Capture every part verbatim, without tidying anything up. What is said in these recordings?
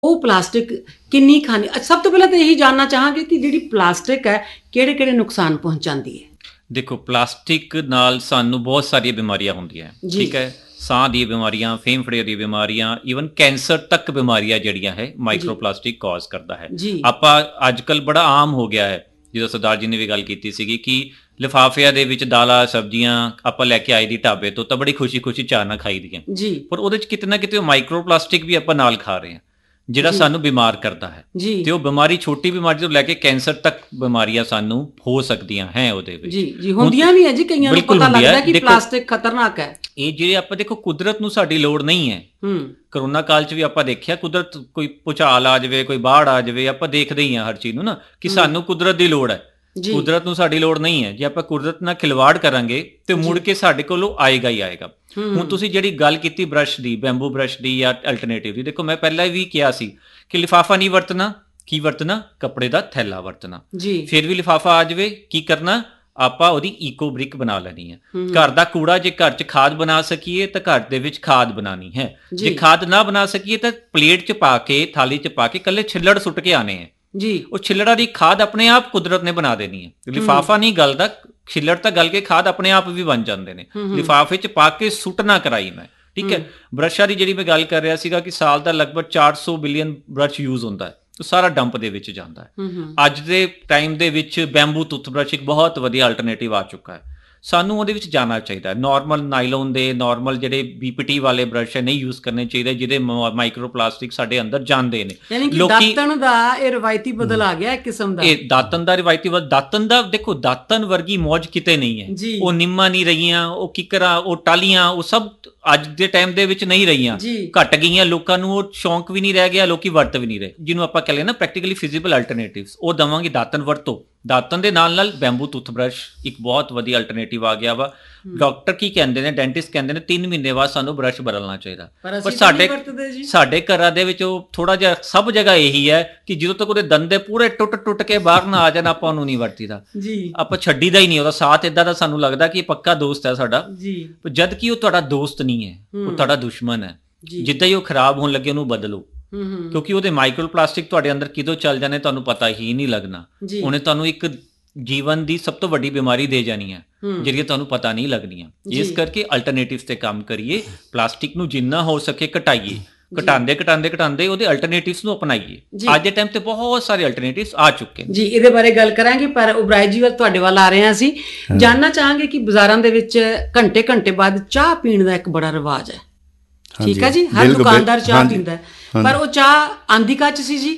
ਉਹ ਪਲਾਸਟਿਕ ਕਿੰਨੀ ਖਾਣੀ। ਸਭ ਤੋਂ ਪਹਿਲਾਂ ਤਾਂ ਇਹੀ ਜਾਣਨਾ ਚਾਹਾਂਗੇ ਕਿ ਜਿਹੜੀ ਪਲਾਸਟਿਕ ਹੈ ਕਿਹੜੇ ਕਿਹੜੇ ਨੁਕਸਾਨ ਪਹੁੰਚਾਉਂਦੀ ਹੈ। ਦੇਖੋ, ਪਲਾਸਟਿਕ ਨਾਲ ਸਾਨੂੰ ਬਹੁਤ ਸਾਰੀਆਂ ਬਿਮਾਰੀਆਂ ਹੁੰਦੀਆਂ, ਠੀਕ ਹੈ। ਸਾਹ ਦੀਆਂ ਬਿਮਾਰੀਆਂ, ਫੇਫੜੇ ਦੀਆਂ ਬਿਮਾਰੀਆਂ, ਈਵਨ ਕੈਂਸਰ ਤੱਕ ਬਿਮਾਰੀਆਂ ਜਿਹੜੀਆਂ ਹੈ ਮਾਈਕਰੋ ਪਲਾਸਟਿਕ ਕਾਜ਼ ਕਰਦਾ ਹੈ। ਆਪਾਂ ਅੱਜ ਕੱਲ੍ਹ ਬੜਾ ਆਮ ਹੋ ਗਿਆ ਹੈ, ਜਦੋਂ ਸਰਦਾਰ ਜੀ ਨੇ ਵੀ ਗੱਲ ਕੀਤੀ ਸੀਗੀ ਕਿ ਲਿਫਾਫਿਆਂ ਦੇ ਵਿੱਚ ਦਾਲਾਂ ਸਬਜ਼ੀਆਂ ਆਪਾਂ ਲੈ ਕੇ ਆਈ ਦੀ ਢਾਬੇ ਤੋਂ, ਤਾਂ ਬੜੀ ਖੁਸ਼ੀ ਖੁਸ਼ੀ ਚਾਹ ਨਾਲ ਖਾਈ ਦੀਆਂ, ਪਰ ਉਹਦੇ 'ਚ ਕਿਤੇ ਨਾ ਕਿਤੇ ਉਹ ਮਾਈਕਰੋ ਪਲਾਸਟਿਕ ਵੀ ਆਪਾਂ ਨਾਲ ਖਾ ਰਹੇ ਹਾਂ, ਜਿਹੜਾ ਸਾਨੂੰ ਬਿਮਾਰ ਕਰਦਾ ਹੈ। ਤੇ ਉਹ ਬਿਮਾਰੀ ਛੋਟੀ ਬਿਮਾਰੀ ਤੋਂ ਲੈ ਕੇ ਕੈਂਸਰ ਤੱਕ ਬਿਮਾਰੀਆਂ ਸਾਨੂੰ ਹੋ ਸਕਦੀਆਂ ਹੈ ਉਹਦੇ ਵਿੱਚ। ਜੀ ਜੀ ਹੁੰਦੀਆਂ ਵੀ ਹੈ ਜੀ, ਕਈਆਂ ਨੂੰ ਪਤਾ ਲੱਗਦਾ ਕਿ ਪਲਾਸਟਿਕ ਖਤਰਨਾਕ ਹੈ। ਇਹ ਜਿਹੜੇ ਆਪਾਂ ਦੇਖੋ, ਕੁਦਰਤ ਨੂੰ ਸਾਡੀ ਲੋੜ ਨਹੀਂ ਹੈ। ਕਰੋਨਾ ਕਾਲ 'ਚ ਵੀ ਆਪਾਂ ਦੇਖਿਆ, ਕੁਦਰਤ ਕੋਈ ਭੁਚਾਲ ਆ ਜਾਵੇ, ਕੋਈ ਬਾੜ ਆ ਜਾਵੇ, ਆਪਾਂ ਦੇਖਦੇ ਹੀ ਹਾਂ ਹਰ ਚੀਜ਼ ਨੂੰ ਨਾ ਕਿ ਸਾਨੂੰ ਕੁਦਰਤ ਦੀ ਲੋੜ ਹੈ, ਕੁਦਰਤ ਨੂੰ ਸਾਡੀ ਲੋੜ ਨਹੀਂ ਹੈ। ਜੇ ਆਪਾਂ ਕੁਦਰਤ ਨਾਲ ਖਿਲਵਾੜ ਕਰਾਂਗੇ ਤੇ ਮੁੜ ਕੇ ਸਾਡੇ ਕੋਲੋਂ ਆਏਗਾ ਹੀ ਆਏਗਾ। ਹੁਣ ਤੁਸੀਂ ਜਿਹੜੀ ਗੱਲ ਕੀਤੀ ਬਰਸ਼ ਦੀ, ਬੈਂਬੂ ਬਰਸ਼ ਦੀ ਜਾਂ ਅਲਟਰਨੇਟਿਵ ਦੀ, ਦੇਖੋ ਮੈਂ ਪਹਿਲਾਂ ਵੀ ਕਿਹਾ ਸੀ ਕਿ ਲਿਫਾਫਾ ਨਹੀਂ ਵਰਤਣਾ, ਕੀ ਵਰਤਣਾ, ਕੱਪੜੇ ਦਾ ਥੈਲਾ ਵਰਤਣਾ। ਫਿਰ ਵੀ ਲਿਫਾਫਾ ਆ ਜਾਵੇ, ਕੀ ਕਰਨਾ, ਆਪਾਂ ਉਹਦੀ ਈਕੋ ਬ੍ਰਿਕ ਬਣਾ ਲੈਣੀ ਹੈ। ਘਰ ਦਾ ਕੂੜਾ ਜੇ ਘਰ 'ਚ ਖਾਦ ਬਣਾ ਸਕੀਏ ਤਾਂ ਘਰ ਦੇ ਵਿੱਚ ਖਾਦ ਬਣਾਉਣੀ ਹੈ। ਜੇ ਖਾਦ ਨਾ ਬਣਾ ਸਕੀਏ ਤਾਂ ਪਲੇਟ 'ਚ ਪਾ ਕੇ, ਥਾਲੀ 'ਚ ਪਾ ਕੇ ਇਕੱਲੇ ਛਿੱਲੜ ਸੁੱਟ ਕੇ ਆਣੇ ਹੈ। ਜੀ ਉਹ ਛਿੱਲੜਾਂ ਦੀ ਖਾਦ ਆਪਣੇ ਆਪ ਕੁਦਰਤ ਨੇ ਬਣਾ ਦੇਣੀ ਹੈ। ਲਿਫਾਫਾ ਨਹੀਂ ਗਲਦਾ, ਛਿੱਲੜ ਤਾਂ ਗਲ ਕੇ ਖਾਦ ਆਪਣੇ ਆਪ ਵੀ ਬਣ ਜਾਂਦੇ ਨੇ। ਲਿਫਾਫੇ 'ਚ ਪਾ ਕੇ ਸੁੱਟਣਾ ਕਰਾਈ ਮੈਂ, ਠੀਕ ਹੈ। ਬਰਸ਼ਾਂ ਦੀ ਜਿਹੜੀ ਮੈਂ ਗੱਲ ਕਰ ਰਿਹਾ ਸੀਗਾ ਕਿ ਸਾਲ ਦਾ ਲਗਭਗ ਚਾਰ ਸੌ ਬਿਲੀਅਨ ਬਰਸ਼ ਯੂਜ਼ ਹੁੰਦਾ ਹੈ, ਉਹ ਸਾਰਾ ਡੰਪ ਦੇ ਵਿੱਚ ਜਾਂਦਾ ਹੈ। ਅੱਜ ਦੇ ਟਾਈਮ ਦੇ ਵਿੱਚ ਬੈਂਬੂ ਟੁੱਥਬਰਸ਼ ਇੱਕ ਬਹੁਤ ਵਧੀਆ ਅਲਟਰਨੇਟਿਵ ਆ ਚੁੱਕਾ ਹੈ। ਸਾਨੂੰ ਉਹਦੇ ਵਿੱਚ ਜਾਣਾ ਚਾਹੀਦਾ। ਨੋਰਮਲ ਨਾਈਲੋਨ ਦੇ, ਨੋਰਮਲ ਜਿਹੜੇ ਬੀਪੀਟੀ ਵਾਲੇ ਬਰਸ਼ ਹੈ ਨਹੀਂ ਯੂਜ਼ ਕਰਨੇ ਚਾਹੀਦੇ, ਜਿਹਦੇ ਮਾਈਕਰੋ ਪਲਾਸਟਿਕ ਸਾਡੇ ਅੰਦਰ ਜਾਂਦੇ ਨੇ। ਲੋਕੀ ਦਾਤਣ ਦਾ ਇਹ ਰਵਾਇਤੀ ਬਦਲ ਆ ਗਿਆ ਇੱਕ ਕਿਸਮ ਦਾ। ਇਹ ਦਾਤਣ ਦਾ ਰਵਾਇਤੀ ਬਦਲ, ਦਾਤਣ ਦਾ ਦੇਖੋ, ਦਾਤਣ ਵਰਗੀ ਮੌਜ ਕਿਤੇ ਨਹੀਂ ਹੈ। ਉਹ ਨਿੰਮਾਂ ਨਹੀਂ ਰਹੀਆਂ, ਉਹ ਕਿਕਰਾਂ, ਉਹ ਟਾਲੀਆਂ, ਉਹ ਸਭ ਅੱਜ ਦੇ ਟਾਈਮ ਦੇ ਵਿੱਚ ਨਹੀਂ ਰਹੀਆਂ, ਘੱਟ ਗਈਆਂ। ਲੋਕਾਂ ਨੂੰ ਉਹ ਸ਼ੌਂਕ ਵੀ ਨਹੀਂ ਰਹਿ ਗਿਆ, ਲੋਕੀ ਵਰਤ ਵੀ ਨਹੀਂ ਰਹੇ। ਜਿਹਨੂੰ ਆਪਾਂ ਕਹਿੰਦੇ ਨਾ ਪ੍ਰੈਕਟੀਕਲੀ ਫਿਜ਼ੀਬਲ ਅਲਟਰਨੇਟਿਵਸ, ਉਹ ਦੇਵਾਂਗੇ। ਦਾਤਣ ਵਰਤੋ, ਦਾਤਣ ਦੇ ਨਾਲ ਨਾਲ ਬੈਂਬੂ ਟੁੱਥਬਰਸ਼ ਇੱਕ ਬਹੁਤ ਵਧੀਆ ਅਲਟਰਨੇਟਿਵ ਆ ਗਿਆ ਵਾ। ਡਾਕਟਰ ਕੀ ਕਹਿੰਦੇ ਨੇ, ਡੈਂਟਿਸਟ ਕਹਿੰਦੇ ਨੇ ਤਿੰਨ ਮਹੀਨੇ ਬਾਅਦ ਸਾਨੂੰ ਬਰਸ਼ ਬਦਲਣਾ ਚਾਹੀਦਾ, ਪਰ ਸਾਡੇ ਸਾਡੇ ਘਰਾਂ ਦੇ ਵਿੱਚ ਉਹ ਥੋੜਾ ਜਿਹਾ ਸਭ ਜਗ੍ਹਾ ਇਹੀ ਹੈ ਕਿ ਜਦੋਂ ਤੱਕ ਉਹਦੇ ਦੰਦੇ ਪੂਰੇ ਟੁੱਟ ਟੁੱਟ ਕੇ ਬਾਹਰ ਨਾ ਆ ਜਾਣ, ਆਪਾਂ ਉਹਨੂੰ ਨਹੀਂ ਵਰਤੀਦਾ, ਆਪਾਂ ਛੱਡੀਦਾ ਹੀ ਨਹੀਂ। ਉਹਦਾ ਸਾਥ ਏਦਾਂ ਦਾ ਸਾਨੂੰ ਲੱਗਦਾ ਕਿ ਪੱਕਾ ਦੋਸਤ ਹੈ ਸਾਡਾ, ਜਦ ਕਿ ਉਹ ਤੁਹਾਡਾ ਦੋਸਤ ਨਹੀਂ ਹੈ, ਉਹ ਤੁਹਾਡਾ ਦੁਸ਼ਮਣ ਹੈ। ਜਿੱਦਾਂ ਹੀ ਉਹ ਖਰਾਬ ਹੋਣ ਲੱਗੇ ਉਹਨੂੰ ਬਦਲੋ, ਕਿਉਂਕਿ ਉਹਦੇ ਮਾਈਕਰੋ ਪਲਾਸਟਿਕ ਤੁਹਾਡੇ ਅੰਦਰ ਕਿਦੋਂ ਚੱਲ ਜਾਣੇ ਤੁਹਾਨੂੰ ਪਤਾ ਹੀ ਨਹੀਂ ਲੱਗਣਾ। ਉਹਨੇ ਤੁਹਾਨੂੰ ਇੱਕ ਜੀਵਨ ਦੀ ਸਭ ਤੋਂ ਵੱਡੀ ਬਿਮਾਰੀ ਦੇ ਜਾਣੀ ਹੈ, ਜਿਹੜੀਆਂ ਤੁਹਾਨੂੰ ਪਤਾ ਨਹੀਂ ਲੱਗਣੀਆਂ। ਇਸ ਕਰਕੇ ਅਲਟਰਨੇਟਿਵਸ ਤੇ ਕੰਮ ਕਰੀਏ, ਪਲਾਸਟਿਕ ਨੂੰ ਜਿੰਨਾ ਹੋ ਸਕੇ ਘਟਾਈਏ, ਘਟਾਉਂਦੇ ਘਟਾਉਂਦੇ ਘਟਾਉਂਦੇ ਉਹਦੇ ਅਲਟਰਨੇਟਿਵਸ ਨੂੰ ਅਪਣਾਈਏ। ਅੱਜ ਦੇ ਟਾਈਮ ਤੇ ਬਹੁਤ ਸਾਰੇ ਅਲਟਰਨੇਟਿਵਸ ਆ ਚੁੱਕੇ ਨੇ ਜੀ। ਇਹਦੇ ਬਾਰੇ ਗੱਲ ਕਰਾਂਗੇ, ਪਰ ਉਬਰਾਏ ਜੀ ਵੱਲ ਤੁਹਾਡੇ ਵੱਲ ਆ ਰਹੇ ਹਾਂ। ਅਸੀਂ ਜਾਣਨਾ ਚਾਹਾਂਗੇ ਕਿ ਬਾਜ਼ਾਰਾਂ ਦੇ ਵਿੱਚ ਘੰਟੇ ਘੰਟੇ ਬਾਅਦ ਚਾਹ ਪੀਣ ਦਾ ਇੱਕ ਬੜਾ ਰਿਵਾਜ ਹੈ, ਠੀਕ ਹੈ ਜੀ। ਹਰ ਦੁਕਾਨਦਾਰ ਚਾਹ ਪੀਂਦਾ ਹੈ, ਪਰ ਉਹ ਚਾਹ ਆਂਦੀ ਕੱਚ ਸੀ ਜੀ।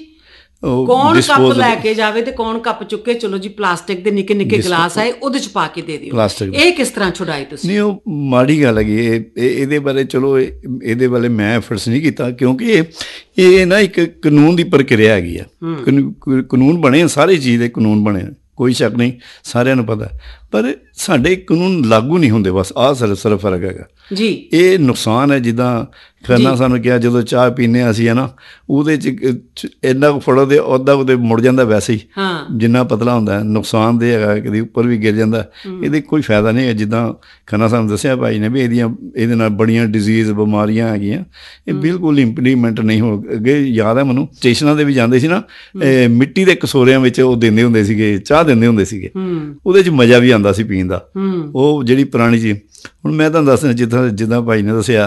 ਕੌਣ ਕੱਪ ਲੈ ਕੇ ਜਾਵੇ ਤੇ ਕੌਣ ਕੱਪ ਚੁੱਕੇ, ਚਲੋ ਜੀ ਪਲਾਸਟਿਕ ਦੇ ਨਿੱਕੇ ਨਿੱਕੇ ਗਲਾਸ ਆਏ, ਉਹਦੇ 'ਚ ਪਾ ਕੇ ਦੇ ਦਿਓ। ਇਹ ਕਿਸ ਤਰ੍ਹਾਂ ਛੁਡਾਈ ਤੁਸੀਂ? ਨਹੀਂ, ਉਹ ਮਾੜੀ ਗੱਲ ਹੈਗੀ। ਇਹ ਇਹਦੇ ਬਾਰੇ ਚਲੋ ਇਹਦੇ ਬਾਰੇ ਮੈਂ ਐਫਰਟਸ ਨਹੀਂ ਕੀਤਾ, ਕਿਉਂਕਿ ਇਹ ਇਹ ਨਾ ਇੱਕ ਕਾਨੂੰਨ ਦੀ ਪ੍ਰਕਿਰਿਆ ਹੈਗੀ ਆ। ਕਾਨੂੰਨ ਬਣੇ, ਸਾਰੀ ਚੀਜ਼ ਦੇ ਕਾਨੂੰਨ ਬਣੇ, ਕੋਈ ਸ਼ੱਕ ਨਹੀਂ, ਸਾਰਿਆਂ ਨੂੰ ਪਤਾ, ਪਰ ਸਾਡੇ ਕਾਨੂੰਨ ਲਾਗੂ ਨਹੀਂ ਹੁੰਦੇ, ਬਸ ਆਹ ਸਿਰਫ ਸਿਰਫ ਫਰਕ ਹੈਗਾ ਜੀ। ਇਹ ਨੁਕਸਾਨ ਹੈ। ਜਿੱਦਾਂ ਖੰਨਾ ਸਾਨੂੰ ਕਿਹਾ, ਜਦੋਂ ਚਾਹ ਪੀਂਦੇ ਹਾਂ ਅਸੀਂ, ਹੈ ਨਾ, ਉਹਦੇ 'ਚ ਇੰਨਾ ਕੁ ਫੜੋ ਤੇ ਉੱਦਾਂ ਉਹਦੇ ਮੁੜ ਜਾਂਦਾ ਵੈਸੇ ਹੀ, ਜਿੰਨਾ ਪਤਲਾ ਹੁੰਦਾ। ਨੁਕਸਾਨਦੇਹ ਹੈਗਾ, ਕਦੇ ਉੱਪਰ ਵੀ ਗਿਰ ਜਾਂਦਾ, ਇਹਦੇ ਕੋਈ ਫਾਇਦਾ ਨਹੀਂ ਹੈ। ਜਿੱਦਾਂ ਖੰਨਾ ਸਾਨੂੰ ਦੱਸਿਆ ਭਾਈ ਨੇ ਵੀ ਇਹਦੀਆਂ ਇਹਦੇ ਨਾਲ ਬੜੀਆਂ ਡਿਜ਼ੀਜ਼ ਬਿਮਾਰੀਆਂ ਹੈਗੀਆਂ, ਇਹ ਬਿਲਕੁਲ ਇੰਪਲੀਮੈਂਟ ਨਹੀਂ ਹੋ। ਅੱਗੇ ਯਾਦ ਹੈ ਮੈਨੂੰ, ਸਟੇਸ਼ਨਾਂ 'ਤੇ ਵੀ ਜਾਂਦੇ ਸੀ ਨਾ, ਮਿੱਟੀ ਦੇ ਕਸੋਰਿਆਂ ਵਿੱਚ ਉਹ ਦਿੰਦੇ ਹੁੰਦੇ ਸੀਗੇ, ਚਾਹ ਦਿੰਦੇ ਹੁੰਦੇ ਸੀਗੇ, ਉਹਦੇ 'ਚ ਮਜ਼ਾ ਵੀ ਆਉਂਦਾ ਸੀ ਪੀਣ ਦਾ। ਉਹ ਜਿਹੜੀ ਪੁਰਾਣੀ ਚੀਜ਼, ਹੁਣ ਮੈਂ ਤੁਹਾਨੂੰ ਦੱਸਦਾ, ਜਿੱਦਾਂ ਜਿੱਦਾਂ ਭਾਈ ਨੇ ਦੱਸਿਆ,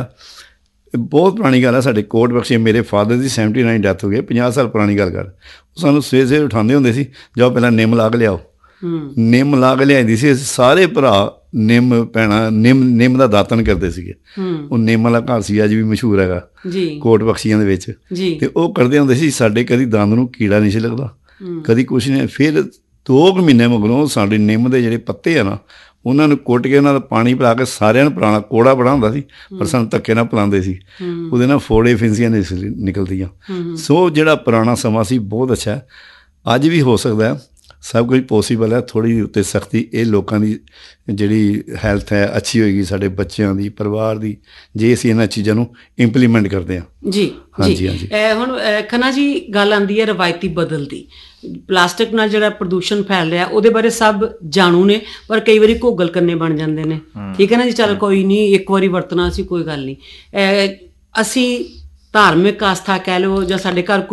ਬਹੁਤ ਪੁਰਾਣੀ ਗੱਲ ਹੈ। ਸਾਡੇ ਕੋਟ ਬਖਸ਼ੀ, ਮੇਰੇ ਫਾਦਰ ਦੀ ਸੈਵਨਟੀ ਨਾਈਨ ਡੈਥ ਹੋ ਗਈ, ਪੰਜਾਹ ਸਾਲ ਪੁਰਾਣੀ ਗੱਲ ਕਰ। ਉਹ ਸਾਨੂੰ ਸਵੇਰੇ ਸਵੇਰੇ ਉਠਾਉਂਦੇ ਹੁੰਦੇ ਸੀ, ਜਾਓ ਪਹਿਲਾਂ ਨਿੰਮ ਲਾ ਕੇ ਲਿਆਓ। ਨਿੰਮ ਲਾ ਕੇ ਲਿਆਂਦੀ ਸੀ, ਸਾਰੇ ਭਰਾ ਨਿੰਮ ਪੈਣਾ, ਨਿੰਮ ਨਿੰਮ ਦਾ ਦਾਤਣ ਕਰਦੇ ਸੀਗੇ। ਉਹ ਨਿੰਮ ਵਾਲਾ ਘਰ ਸੀ, ਅੱਜ ਵੀ ਮਸ਼ਹੂਰ ਹੈਗਾ ਕੋਟ ਬਖਸ਼ੀਆਂ ਦੇ ਵਿੱਚ। ਤੇ ਉਹ ਕਰਦੇ ਹੁੰਦੇ ਸੀ, ਸਾਡੇ ਕਦੀ ਦੰਦ ਨੂੰ ਕੀੜਾ ਨਹੀਂ ਸੀ ਲੱਗਦਾ, ਕਦੀ ਕੁਛ ਨਹੀਂ। ਫਿਰ ਦੋ ਕੁ ਮਹੀਨੇ ਮਗਰੋਂ ਸਾਡੇ ਨਿੰਮ ਦੇ ਜਿਹੜੇ ਪੱਤੇ ਆ ਨਾ, ਉਹਨਾਂ ਨੂੰ ਕੁੱਟ ਕੇ ਉਹਨਾਂ ਦਾ ਪਾਣੀ ਪਿਲਾ ਕੇ ਸਾਰਿਆਂ ਨੂੰ ਪਿਲਾਉਣਾ। ਕੋੜਾ ਬੜਾ ਹੁੰਦਾ ਸੀ, ਪਰ ਸਾਨੂੰ ਧੱਕੇ ਨਾਲ ਪਿਲਾਉਂਦੇ ਸੀ, ਉਹਦੇ ਨਾਲ ਫੋੜੇ ਫਿੰਸੀਆਂ ਨਹੀਂ ਨਿਕਲਦੀਆਂ। ਸੋ ਜਿਹੜਾ ਪੁਰਾਣਾ ਸਮਾਂ ਸੀ, ਬਹੁਤ ਅੱਛਾ ਹੈ। ਅੱਜ ਵੀ ਹੋ ਸਕਦਾ, ਸਭ ਕੁਝ ਪੋਸੀਬਲ ਹੈ। ਥੋੜ੍ਹੀ ਉੱਤੇ ਸਖਤੀ, ਇਹ ਲੋਕਾਂ ਦੀ ਜਿਹੜੀ ਹੈਲਥ ਹੈ ਅੱਛੀ ਹੋਏਗੀ, ਸਾਡੇ ਬੱਚਿਆਂ ਦੀ, ਪਰਿਵਾਰ ਦੀ, ਜੇ ਅਸੀਂ ਇਹਨਾਂ ਚੀਜ਼ਾਂ ਨੂੰ ਇੰਪਲੀਮੈਂਟ ਕਰਦੇ ਹਾਂ ਜੀ। ਹਾਂਜੀ ਹਾਂਜੀ। ਹੁਣ ਖੰਨਾ ਜੀ, ਗੱਲ ਆਉਂਦੀ ਹੈ ਰਵਾਇਤੀ ਬਦਲ ਦੀ। ਪਲਾਸਟਿਕ ਨਾਲ ਜਿਹੜਾ ਪ੍ਰਦੂਸ਼ਣ ਫੈਲ ਰਿਹਾ, ਉਹਦੇ ਬਾਰੇ ਸਭ ਜਾਣੂ ਨੇ, ਪਰ ਕਈ ਵਾਰੀ ਘੋਗਲ ਕਰਨੇ ਬਣ ਜਾਂਦੇ ਨੇ, ਠੀਕ ਹੈ ਨਾ ਜੀ। ਚੱਲ ਕੋਈ ਨਹੀਂ, ਇੱਕ ਵਾਰੀ ਵਰਤਣਾ ਸੀ, ਕੋਈ ਗੱਲ ਨਹੀਂ। ਅਸੀਂ ਧਾਰਮਿਕ ਆਸਥਾ ਕਹਿ ਲਓ, ਜਾਂ ਸਾਡੇ ਘਰ